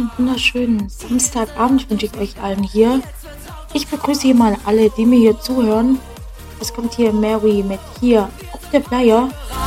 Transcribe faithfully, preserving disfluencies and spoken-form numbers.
einen wunderschönen Samstagabend wünsche ich euch allen hier. Ich begrüße hier mal alle, die mir hier zuhören. Es kommt hier Mary mit hier auf der Player.